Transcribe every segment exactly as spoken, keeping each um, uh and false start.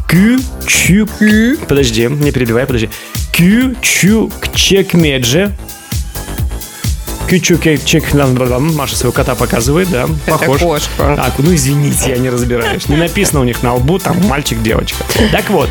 Кючук. Подожди, не перебивай, подожди. Кючукчекмедже. Кючукчек. Маша своего кота показывает, да. Это похож. кошка. А, ну извините, я не разбираюсь. Не написано у них на лбу, там мальчик-девочка. Так вот,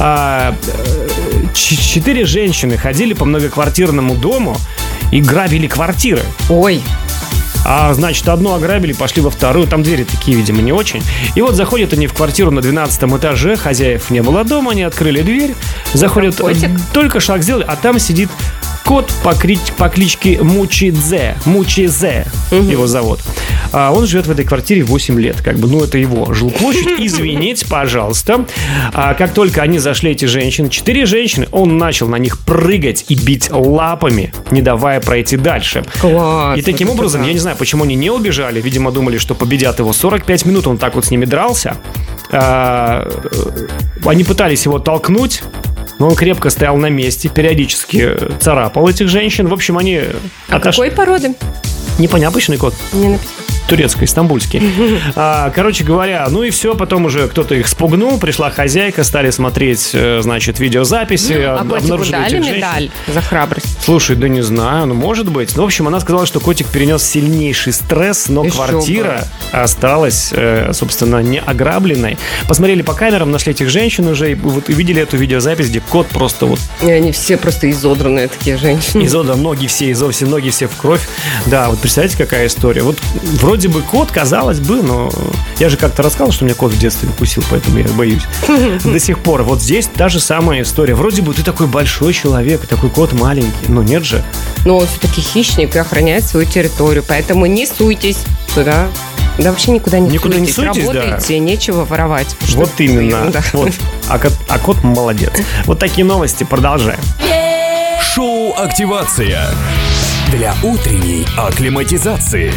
четыре женщины ходили по многоквартирному дому и грабили квартиры. Ой. А, значит, одну ограбили, пошли во вторую. Там двери такие, видимо, не очень. И вот заходят они в квартиру на двенадцатом этаже. Хозяев не было дома, они открыли дверь. Заходят, только шаг сделали, а там сидит кот по, кли- по кличке Мучидзе. Мучидзе угу. его зовут. А он живет в этой квартире восемь лет. Как бы, ну, это его жилплощадь. Извините, пожалуйста. А как только они зашли, эти женщины, четыре женщины, он начал на них прыгать и бить лапами, не давая пройти дальше. Класс. И таким образом, да. я не знаю, почему они не убежали. Видимо, думали, что победят его. сорок пять минут он так вот с ними дрался. А, они пытались его толкнуть, но он крепко стоял на месте, периодически царапал этих женщин. В общем, они... А отош... какой породы? Непонятный кот. Не написано. Турецкий, стамбульский. а, Короче говоря, ну и все. Потом уже кто-то их спугнул. Пришла хозяйка, стали смотреть, значит, видеозаписи. А котику дали медаль за храбрость? Слушай, да не знаю, ну может быть. Ну, в общем, она сказала, что котик перенес сильнейший стресс, но Еще квартира бы. осталась, собственно, не ограбленной. Посмотрели по камерам, нашли этих женщин уже и вот увидели эту видеозапись, где кот просто вот... И они все просто изодранные такие женщины. Изодраны, ноги все, изо, ноги все в кровь. Да, вот представляете, какая история. Вот вроде бы кот, казалось бы, но я же как-то рассказывал, что меня кот в детстве укусил, поэтому я боюсь. До сих пор. Вот здесь та же самая история. Вроде бы ты такой большой человек, такой кот маленький, но нет же. Но он все-таки хищник и охраняет свою территорию, поэтому не суйтесь туда. Да вообще никуда не никуда суйтесь. Не суйтесь, работаете, да. Нечего воровать. Вот именно. Вот. А, кот, а кот молодец. Вот такие новости. Продолжаем. Шоу «Активация» для утренней акклиматизации.